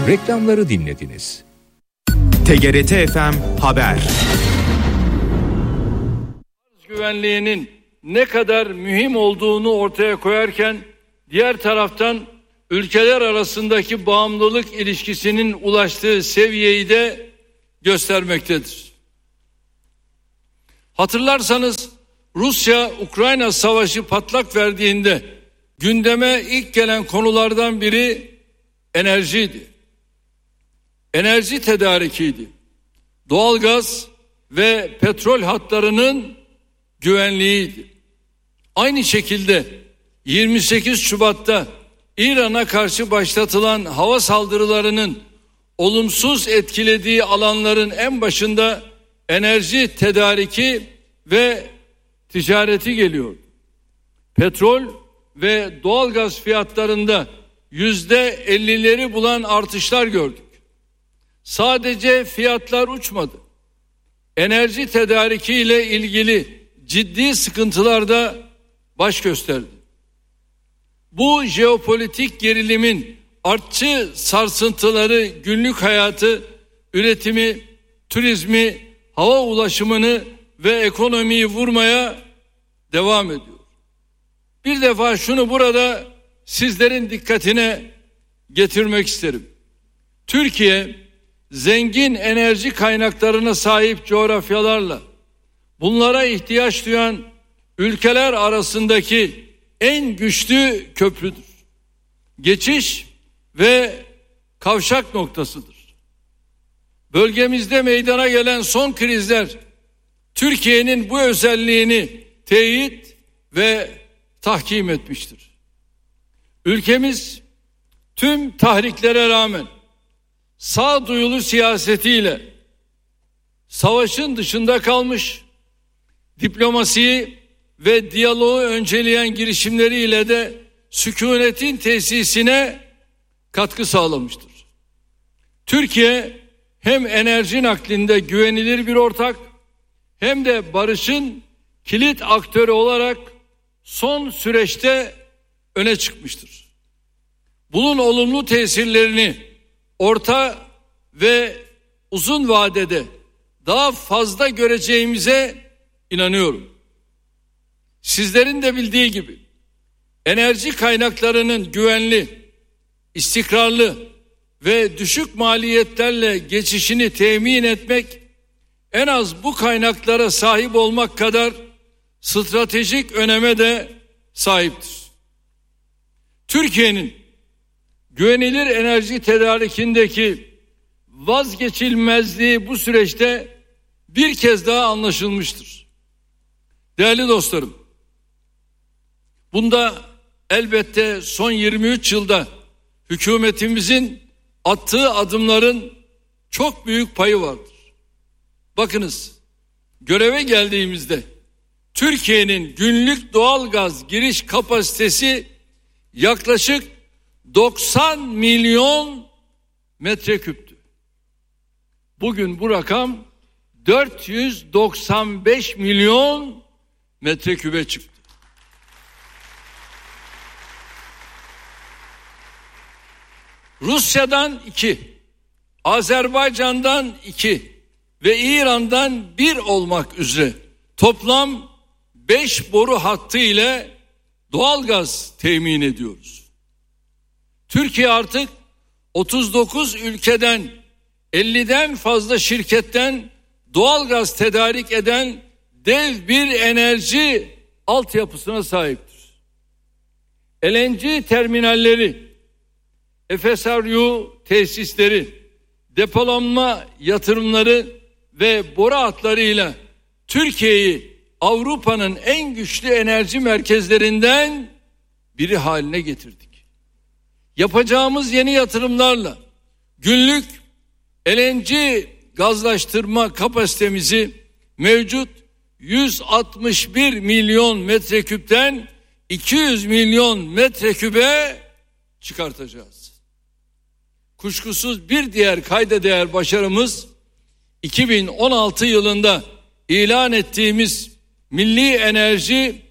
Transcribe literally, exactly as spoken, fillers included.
Reklamları dinlediniz. T G R T F M Haber. Güvenliğinin ne kadar mühim olduğunu ortaya koyarken diğer taraftan ülkeler arasındaki bağımlılık ilişkisinin ulaştığı seviyeyi de göstermektedir. Hatırlarsanız Rusya-Ukrayna savaşı patlak verdiğinde gündeme ilk gelen konulardan biri enerjiydi. Enerji tedarikiydi. Doğalgaz ve petrol hatlarının güvenliğiydi. Aynı şekilde yirmi sekiz Şubat'ta İran'a karşı başlatılan hava saldırılarının olumsuz etkilediği alanların en başında enerji tedariki ve ticareti geliyor. Petrol ve doğalgaz fiyatlarında yüzde ellileri bulan artışlar gördük. Sadece fiyatlar uçmadı. Enerji tedariki ile ilgili ciddi sıkıntılar da baş gösterdi. Bu jeopolitik gerilimin artçı sarsıntıları günlük hayatı, üretimi, turizmi, hava ulaşımını ve ekonomiyi vurmaya devam ediyor. Bir defa şunu burada sizlerin dikkatine getirmek isterim. Türkiye zengin enerji kaynaklarına sahip coğrafyalarla bunlara ihtiyaç duyan ülkeler arasındaki en güçlü köprüdür. Geçiş ve kavşak noktasıdır. Bölgemizde meydana gelen son krizler Türkiye'nin bu özelliğini teyit ve tahkim etmiştir. Ülkemiz tüm tahriklere rağmen sağduyulu siyasetiyle savaşın dışında kalmış, diplomasiyi ve diyaloğu önceleyen girişimleriyle de sükunetin tesisine katkı sağlamıştır. Türkiye hem enerji naklinde güvenilir bir ortak hem de barışın kilit aktörü olarak son süreçte öne çıkmıştır. Bunun olumlu tesirlerini orta ve uzun vadede daha fazla göreceğimize inanıyorum. Sizlerin de bildiği gibi enerji kaynaklarının güvenli, istikrarlı ve düşük maliyetlerle geçişini temin etmek en az bu kaynaklara sahip olmak kadar stratejik öneme de sahiptir. Türkiye'nin güvenilir enerji tedarikindeki vazgeçilmezliği bu süreçte bir kez daha anlaşılmıştır. Değerli dostlarım, bunda elbette son yirmi üç yılda hükümetimizin attığı adımların çok büyük payı vardır. Bakınız, göreve geldiğimizde Türkiye'nin günlük doğalgaz giriş kapasitesi yaklaşık doksan milyon metreküptü. Bugün bu rakam dört yüz doksan beş milyon metrekübe çıktı. Rusya'dan iki, Azerbaycan'dan iki ve İran'dan bir olmak üzere toplam beş boru hattı ile doğalgaz temin ediyoruz. Türkiye artık otuz dokuz ülkeden elliden fazla şirketten doğalgaz tedarik eden dev bir enerji altyapısına sahiptir. L N G terminalleri, F S R U tesisleri, depolanma yatırımları ve boru hatlarıyla Türkiye'yi Avrupa'nın en güçlü enerji merkezlerinden biri haline getirdik. Yapacağımız yeni yatırımlarla günlük L N G gazlaştırma kapasitemizi mevcut yüz altmış bir milyon metreküpten iki yüz milyon metrekübe çıkartacağız. Kuşkusuz bir diğer kayda değer başarımız iki bin on altı yılında ilan ettiğimiz Milli Enerji